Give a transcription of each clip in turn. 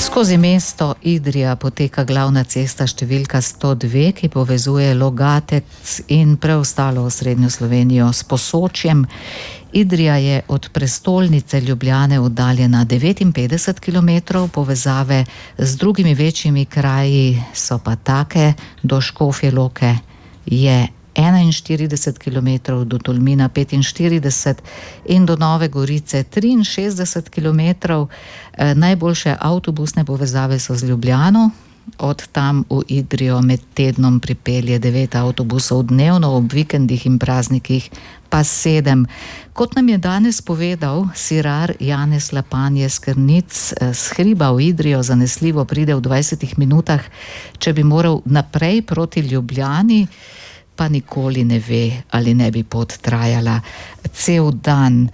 Skozi mesto Idrija poteka glavna cesta številka 102, ki povezuje Logatec in preostalo osrednjo Slovenijo s Posočjem. Idrija je od prestolnice Ljubljane oddaljena 59 km, povezave z drugimi večjimi kraji so pa take: do Škofje Loke je 41 km, do Tolmina 45 in do Nove Gorice 63 km. Najboljše avtobusne povezave so z Ljubljano. Od tam v Idrijo med tednom pripelje 9 avtobusov dnevno, ob vikendih in praznikih pa 7. Kot nam je danes povedal sirar Janez Lapanje s Krnic, s hriba v Idrijo zanesljivo pride v 20 minutah. Če bi moral naprej proti Ljubljani, pa nikoli ne ve, ali ne bi pot trajala cel dan.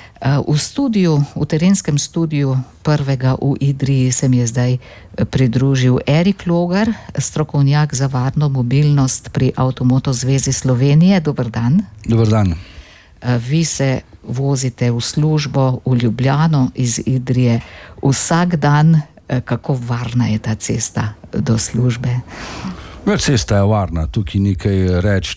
V terenskem studiu prvega v Idriji se mi je zdaj pridružil Erik Logar, strokovnjak za varno mobilnost pri Avtomoto zvezi Slovenije. Dober dan. Dober dan. Vi se vozite v službo v Ljubljano iz Idrije vsak dan. Kako varna je ta cesta do službe? Cesta je varna, tukaj nekaj reči,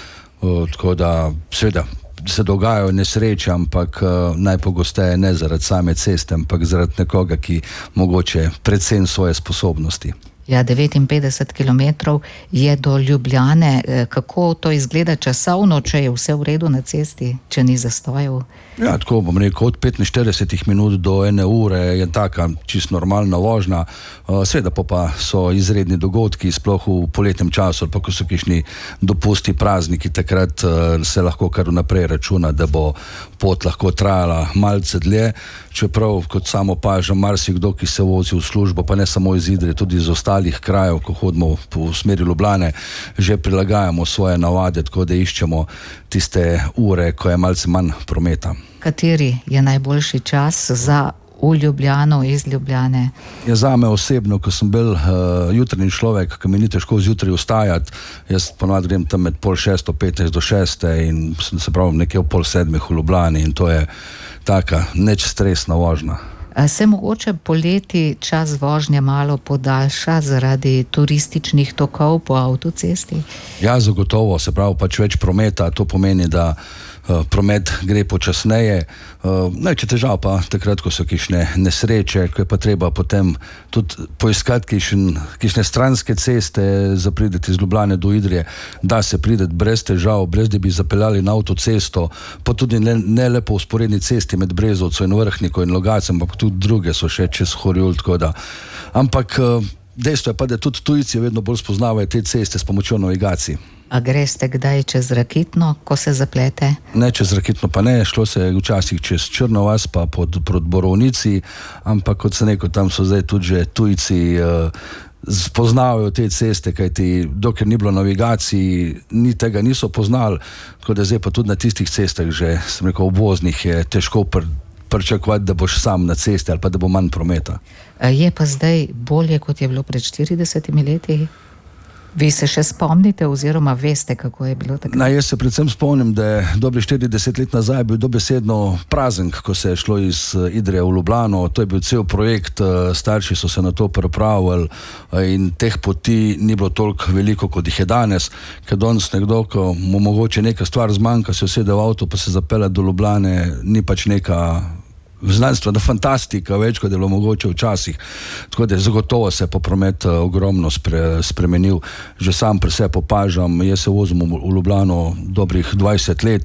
tako da seveda se dogajajo nesreče, ampak najpogosteje ne zaradi same ceste, ampak zaradi nekoga, ki mogoče predvsem svoje sposobnosti. Ja, 59 km je do Ljubljane. Kako to izgleda časovno, če je vse v redu na cesti, če ni zastojev? Ja, tako bom rekel, od 45 minut do 1 ure je taka čisto normalna vožnja. Seveda pa so izredni dogodki, sploh v poletnem času, pa ko so kakšni dopusti, prazniki, takrat se lahko kar naprej računa, da bo pot lahko trajala malce dlje. Čeprav, kot samo opažam, marsikdo, ki se vozi v službo, pa ne samo iz Idrije, tudi iz ostalih krajev, ko hodimo po smeri Ljubljane, že prilagajamo svoje navade, tako da iščemo tiste ure, ko je malce manj prometa. Kateri je najboljši čas za v Ljubljano, iz Ljubljane? Ja, zame osebno, ko sem bil jutranji človek, ki mi ni težko zjutraj vstajati, jaz ponovadi grem tam med 5:30, 15 do 6 in se pravi nekje ob 6:30 v Ljubljani, in to je taka neč stresna vožnja. Se mogoče poleti čas vožnje malo podaljša zaradi turističnih tokov po avtocesti? Ja, zagotovo, se pravi pač več prometa, to pomeni, da promet gre počasneje. Največja težava pa takrat, ko so kakšne nesreče, ko je pa treba potem tudi poiskati kakšne stranske ceste za prideti iz Ljubljane do Idrije, da se prideti brez težav, brez da bi zapeljali na avtocesto, pa tudi ne le po vzporedni cesti med Brezovco in Vrhniko in Logacem, ampak tudi druge so še čez Horjul, tako da. Ampak dejstvo je pa, da tudi tujci vedno bolj spoznavajo te ceste s pomočjo navigacij. A greste kdaj čez Rakitno, ko se zaplete? Ne, čez Rakitno pa ne, šlo se včasih čez Črno vas pa proti Borovnici, ampak kot se rekel, tam so zdaj tudi že tujci spoznavajo te ceste, kajti dokler ni bilo navigacij, tega niso poznali, tako da zdaj pa tudi na tistih cestah že, sem rekel, obvoznih je težko pričakovati, da boš sam na cesti ali pa da bo manj prometa. Je pa zdaj bolje, kot je bilo pred 40 leti? Vi se še spomnite oziroma veste, kako je bilo takrat? Jaz se predvsem spomnim, da je dobri 40 let nazaj bil dobesedno praznik, ko se je šlo iz Idrije v Ljubljano. To je bil cel projekt, starši so se na to pripravili in teh poti ni bilo toliko veliko, kot jih je danes, ker danes nekdo, ko mu mogoče neka stvar zmanjka, se usede v avto pa se zapelje do Ljubljane, ni pač neka znanstvena fantastika, več kot je bilo mogoče včasih. Tako da zagotovo se je po promet ogromno spremenil. Že sam pri sebi opažam, jaz se vozim v Ljubljano dobrih 20 let,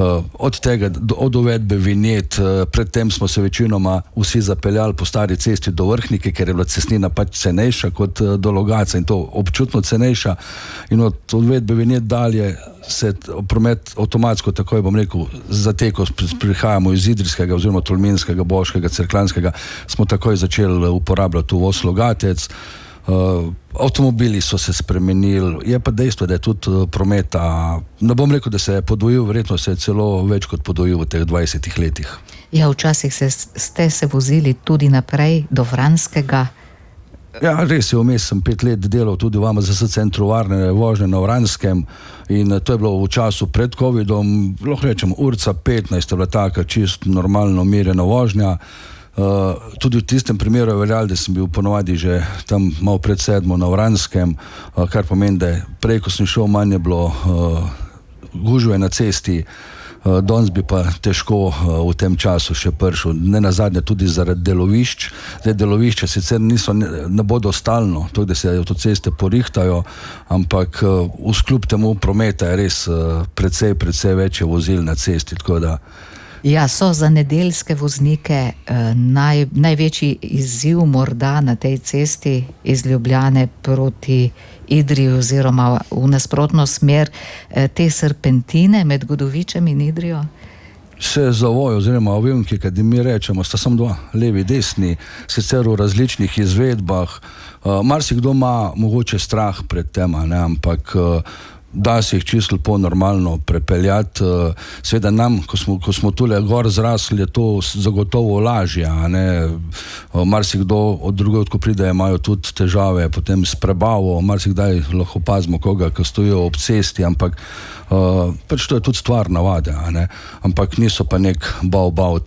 od uvedbe vinjet, predtem smo se večinoma vsi zapeljali po stari cesti do Vrhnike, ker je bila cestnina pač cenejša kot do Logatca in to občutno cenejša, in od uvedbe vinjet dalje se promet avtomatsko, takoj bom rekel, zateko, prihajamo iz Idrijskega oziroma Tolminskega, Boškega, Cerkljanskega, smo takoj začeli uporabljati uvoz Logatec. Avtomobili so se spremenili, je pa dejstvo, da je tudi prometa, ne bom rekel, da se je podvojil, verjetno se je celo več kot podvojil v teh 20 letih. Ja, včasih ste se vozili tudi naprej do Vranskega. Ja, res je, vmes sem 5 let delal tudi v AMZS centru varne vožnje na Vranskem in to je bilo v času pred covidom, lahko rečem, urca 15 je bila taka čisto normalno mirjena vožnja. Tudi v tistem primeru je veljalo, da sem bil ponovadi že tam malo pred 7 na Vranskem, kar pomeni, da prej, ko sem šel, manj je bilo gužve na cesti, danes bi pa težko v tem času še prišel. Ne nazadnje tudi zaradi delovišč. Zdaj delovišče sicer ne bodo stalno, to, da se avtoceste porihtajo, ampak vskljub temu prometa je res precej večje vozil na cesti, tako da. Ja, so za nedeljske voznike največji izziv morda na tej cesti iz Ljubljane proti Idriji oziroma v nasprotno smer te serpentine med Godovičem in Idrijo? Se zavoj oziroma ovinki, kad mi rečemo, sta samo dva, levi, desni, sicer v različnih izvedbah. Marsikdo ima mogoče strah pred tem, ampak da se jih čisto po normalno prepeljati. Seveda nam, ko smo tule gor zrasli, je to zagotovo lažje. Marsikdo od drugod, ko pride, imajo tudi težave potem s prebavo, marsikdaj lahko opazimo koga, ki stojijo ob cesti, ampak pač to je tudi stvar navade, ampak niso pa nek bav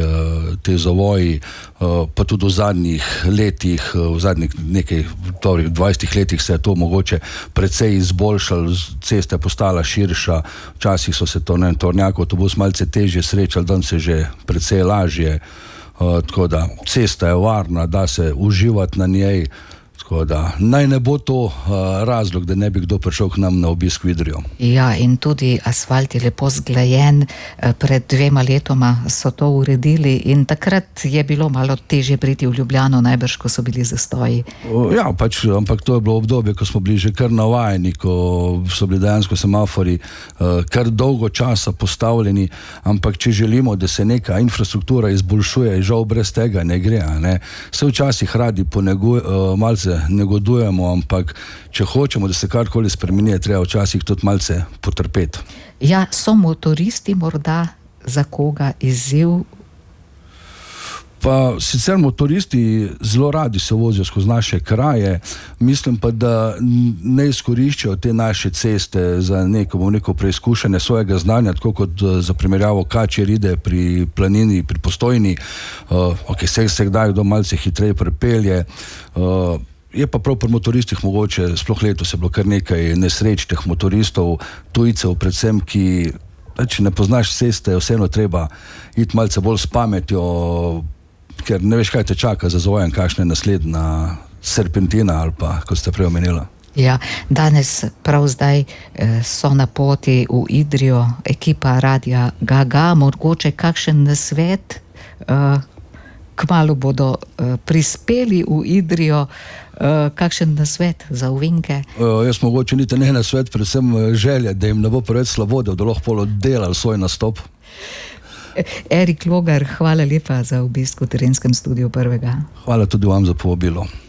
te zavoji, pa tudi v zadnjih letih, v zadnjih nekaj 20 letih se je to mogoče precej izboljšalo, cesta je postala širša, včasih so se tornjak avtobus malce težje srečali, danes je že precej lažje, tako da cesta je varna, da se uživati na njej, tako da naj ne bo to razlog, da ne bi kdo prišel k nam na obisk v Idrijo. Ja, in tudi asfalt je lepo zglajen, pred 2 letoma so to uredili in takrat je bilo malo težje priti v Ljubljano, najbrž, ko so bili zastoji. Ja, pač, ampak to je bilo obdobje, ko smo bili že kar navajeni, ko so bili dejansko semafori kar dolgo časa postavljeni, ampak če želimo, da se neka infrastruktura izboljšuje, žal brez tega ne gre, Se včasih radi malce negodujemo, ampak če hočemo, da se karkoli spremeni, je treba včasih tudi malce potrpeti. Ja, so motoristi morda za koga izziv? Pa sicer motoristi zelo radi se vozijo skozi naše kraje, mislim pa, da ne izkoriščajo te naše ceste za neko preizkušanje svojega znanja, tako kot za primerjavo Kačje Ride pri planini, pri Postojni, se kdaj kdo malce hitreje prepelje. Je pa prav pri motoristih mogoče, sploh letos je bilo kar nekaj nesreč teh motoristov, tujcev predvsem, ki, če ne poznaš ceste, vseeno treba iti malce bolj s pametjo, ker ne veš, kaj te čaka za zavojem, kakšna je naslednja serpentina ali pa, kot ste prej omenila. Ja, danes, prav zdaj, so na poti v Idrijo ekipa Radia Ga-Ga, mogoče kakšen nasvet, kmalu bodo prispeli v Idrijo, kakšen nasvet za ovinke? Jaz mogoče niti ne nasvet, predvsem želje, da jim ne bo preveč slabo, da bodo lahko pol oddelali svoj nastop. Erik Logar, hvala lepa za obisk v Terenskem studiu Prvega. Hvala tudi vam za povabilo.